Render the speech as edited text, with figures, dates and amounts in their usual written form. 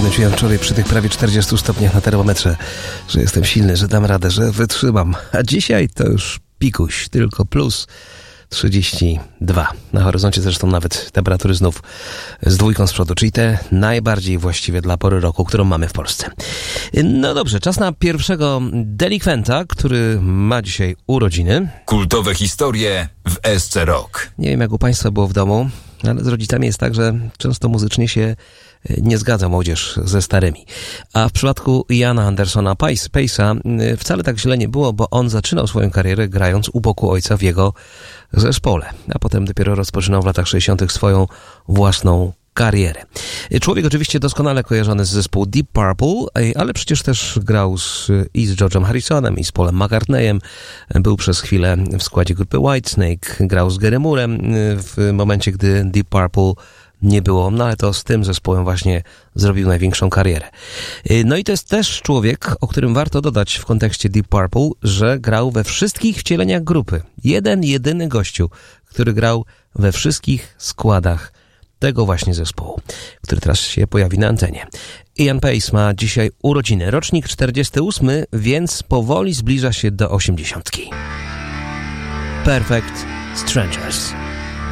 godziny. Czułem wczoraj przy tych prawie 40 stopniach na termometrze, że jestem silny, że dam radę, że wytrzymam. A dzisiaj to już pikuś, tylko plus 32. Na horyzoncie zresztą nawet temperatury znów z dwójką z przodu, czyli te najbardziej właściwie dla pory roku, którą mamy w Polsce. No dobrze, czas na pierwszego delikwenta, który ma dzisiaj urodziny. Kultowe historie w SC Rock. Nie wiem, jak u Państwa było w domu, ale z rodzicami jest tak, że często muzycznie się nie zgadza młodzież ze starymi. A w przypadku Iana Andersona Pace'a wcale tak źle nie było, bo on zaczynał swoją karierę grając u boku ojca w jego zespole, a potem dopiero rozpoczynał w latach 60. swoją własną karierę. Człowiek oczywiście doskonale kojarzony z zespołu Deep Purple, ale przecież też grał i z George'em Harrisonem, i z Paulem McCartneyem. Był przez chwilę w składzie grupy Whitesnake, grał z Gary Moorem w momencie, gdy Deep Purple nie było, no ale to z tym zespołem właśnie zrobił największą karierę. No i to jest też człowiek, o którym warto dodać w kontekście Deep Purple, że grał we wszystkich wcieleniach grupy. Jedyny gościu, który grał we wszystkich składach tego właśnie zespołu, który teraz się pojawi na antenie. Ian Pace ma dzisiaj urodziny, rocznik 48, więc powoli zbliża się do 80. Perfect Strangers.